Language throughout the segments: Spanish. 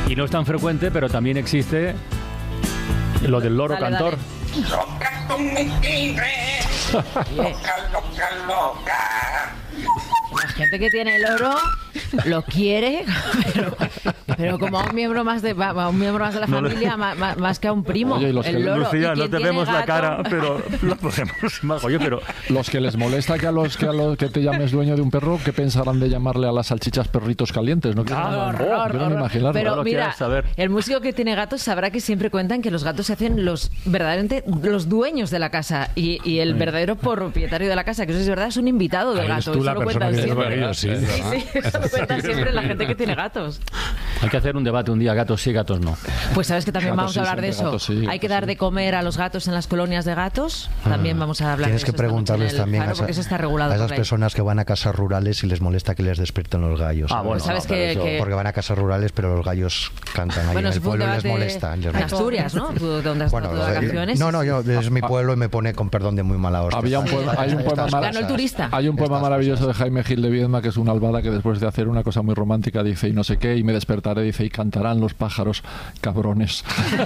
Y no es tan frecuente, pero también existe lo del loro cantor. Dale. Loca con mi tigre. Loca, loca, loca. La gente que tiene el loro lo quiere, pero como a un miembro más de la familia, más que a un primo. Oye, el loro. Lucía, ¿Y no te vemos la cara, pero lo podemos imaginar. Oye, pero los que les molesta que a los que te llames dueño de un perro, ¿qué pensarán de llamarle a las salchichas perritos calientes? No quiero ni imaginarlo. Pero mira, el músico que tiene gatos sabrá que siempre cuentan que los gatos se hacen verdaderamente los dueños de la casa y el verdadero propietario de la casa, que eso es verdad, es un invitado del gato. Tú la eso lo persona cuentan que siempre. sí. Eso lo cuentan siempre la gente que tiene gatos. Hay que hacer un debate un día, gatos sí, gatos no. Pues sabes que también Gatos vamos a hablar de eso. Hay que dar de comer a los gatos en las colonias de gatos. También vamos a hablar de Tienes eso. que preguntarles también porque eso está regulado a esas por ley. personas que van a casas rurales y les molesta que les despierten los gallos. Ah, bueno, ¿sabes que porque van a casas rurales, pero los gallos cantan ahí en el pueblo y les molesta. En Asturias, ¿no? ¿Tú dónde has estado de vacaciones? No, yo es mi pueblo y me pone con perdón de muy mala hostia. Hay un poema maravilloso de Jaime Gil de Viedma, que es una albada que después de hacer una cosa muy romántica dice, y no sé qué, y me despertaré, dice, y cantarán los pájaros, cabrones.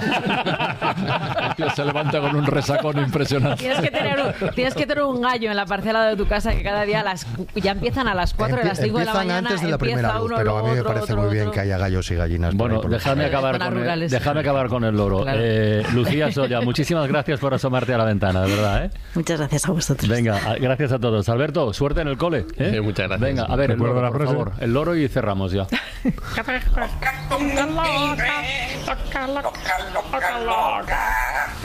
El tío se levanta con un resacón impresionante. Tienes que tener un gallo en la parcela de tu casa que cada día ya empiezan a las 4 de las 5 de la mañana. Antes de la primera luz, pero a mí me parece muy bien que haya gallos y gallinas. Bueno, déjame acabar con el loro. Claro. Lucía Solla, muchísimas gracias por asomarte a la ventana, de verdad. Muchas gracias a vosotros. Venga, gracias a todos. Alberto, suerte en el cole. Muchas gracias. Venga, a ver, el loro, por favor. El loro y cerramos ya. Loca con mi tigre. Loca, loca, loca, loca.